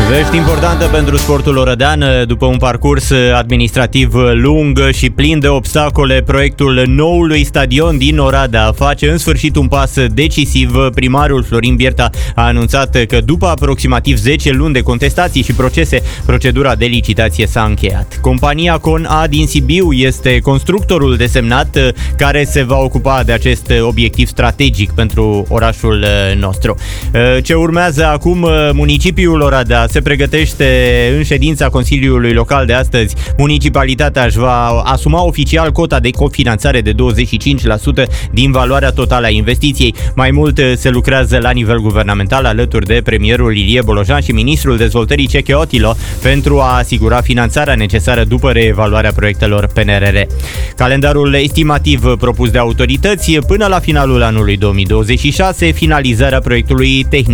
Vești importantă pentru sportul orădean. După un parcurs administrativ lung și plin de obstacole, proiectul noului stadion din Oradea face în sfârșit un pas decisiv. Primarul Florin Bierta a anunțat că după aproximativ 10 luni de contestații și procese, procedura de licitație s-a încheiat. Compania Con-A din Sibiu este constructorul desemnat care se va ocupa de acest obiectiv strategic pentru orașul nostru. Ce urmează acum? Municipiul Oradea se pregătește în ședința Consiliului Local de astăzi. Municipalitatea își va asuma oficial cota de cofinanțare de 25% din valoarea totală a investiției. Mai mult, se lucrează la nivel guvernamental alături de premierul Ilie Bolojan și ministrul dezvoltării Ceche Otilo pentru a asigura finanțarea necesară după reevaluarea proiectelor PNRR. Calendarul estimativ propus de autorități până la finalul anului 2026, finalizarea proiectului tehnic